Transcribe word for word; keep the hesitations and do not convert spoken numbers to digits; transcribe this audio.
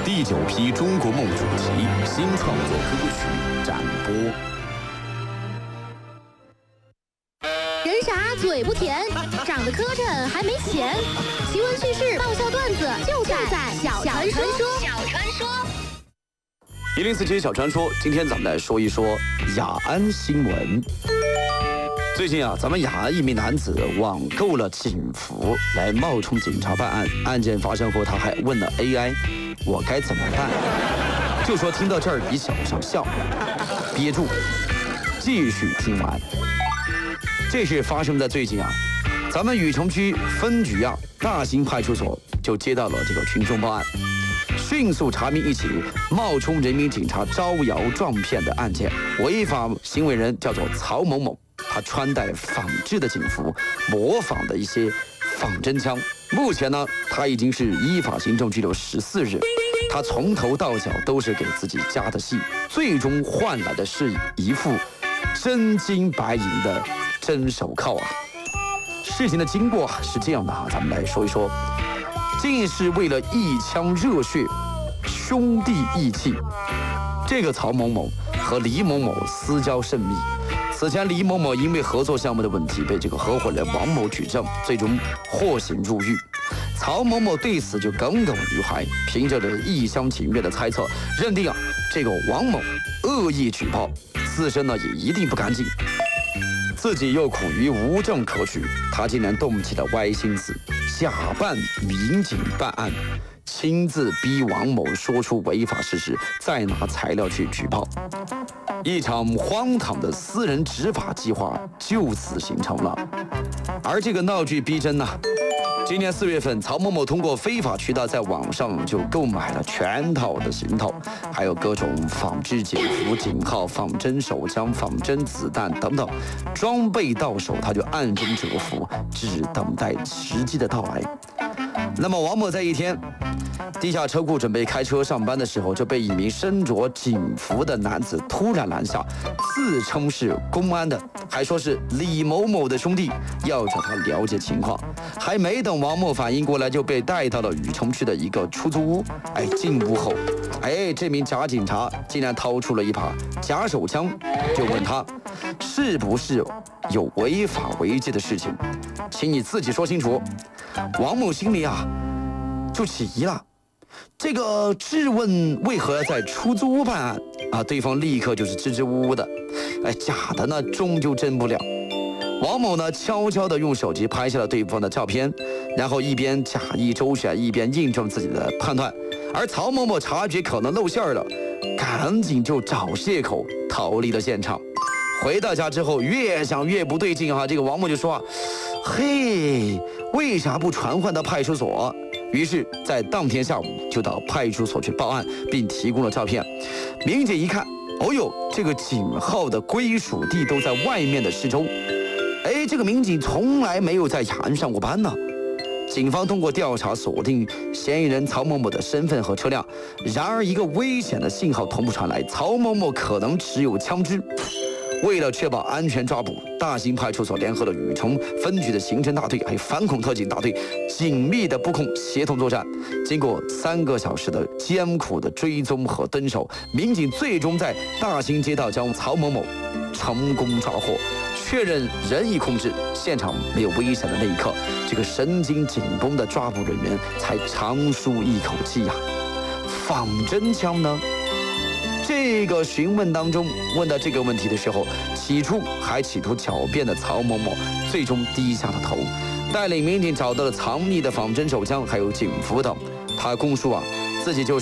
第九批中国梦主题新创作歌曲展播。 人傻嘴不甜，长得磕碜还没钱。奇闻趣事、爆笑段子就在小传说。小传说。 一零四七小传说，今天咱们来说一说雅安新闻。最近啊，咱们雅安一名男子网购了警服来冒充警察办案。案件发生后，他还问了 A I：“ 我该怎么办？”就说听到这儿比小声笑，憋住，继续听完。这事发生在最近啊，咱们禹城区分局啊大兴派出所就接到了这个群众报案，迅速查明一起冒充人民警察招摇撞骗的案件。违法行为人叫做曹某某，他穿戴仿制的警服，模仿的一些仿真枪。目前呢，他已经是依法行政拘留十四日。他从头到脚都是给自己加的戏，最终换来的是一副真金白银的真手铐啊！事情的经过是这样的哈，咱们来说一说。竟是为了一腔热血，兄弟义气。这个曹某某和李某某私交甚密。此前，李某某因为合作项目的问题被这个合伙人王某举证，最终获刑入狱。曹某某对此就耿耿于怀，凭着这一厢情愿的猜测，认定啊这个王某恶意举报，自身呢也一定不干净。自己又苦于无证可取，他竟然动起了歪心思，假扮民警办案，亲自逼王某说出违法事实，再拿材料去举报。一场荒唐的私人执法计划就此形成了。而这个闹剧逼真呢、啊，今年四月份，曹某某通过非法渠道在网上就购买了全套的行头，还有各种仿制警服、警号、仿真手枪、仿真子弹等等，装备到手他就暗中蛰伏，只等待时机的到来。那么王某在一天地下车库准备开车上班的时候，就被一名身着警服的男子突然拦下，自称是公安的，还说是李某某的兄弟，要找他了解情况。还没等王某反应过来，就被带到了禹城区的一个出租屋。哎，进屋后，哎，这名假警察竟然掏出了一把假手枪，就问他是不是有违法违纪的事情，请你自己说清楚。王某心里啊就起疑了，这个质问为何要在出租屋办案啊？对方立刻就是支支吾吾的，哎，假的呢终究真不了。王某呢悄悄地用手机拍下了对方的照片，然后一边假意周旋，一边印证自己的判断。而曹某某察觉可能露馅了，赶紧就找借口逃离了现场。回到家之后，越想越不对劲啊！这个王某就说啊，嘿，为啥不传唤到派出所？于是，在当天下午就到派出所去报案，并提供了照片。民警一看，哦呦，这个警号的归属地都在外面的市州。哎，这个民警从来没有在雅安上过班呢。警方通过调查锁定嫌疑人曹某某的身份和车辆，然而一个危险的信号同步传来，曹某某可能持有枪支。为了确保安全抓捕，大兴派出所联合了禹城分局的刑侦大队，还有反恐特警大队，紧密的布控协同作战。经过三个小时的艰苦的追踪和蹲守，民警最终在大兴街道将曹某某成功抓获，确认人已控制，现场没有危险的那一刻，这个神经紧绷的抓捕人员才长舒一口气呀、啊。仿真枪呢？这个询问当中问到这个问题的时候，起初还企图狡辩的曹某某，最终低下了头，带领民警找到了藏匿的仿真手枪，还有警服等。他供述啊，自己就是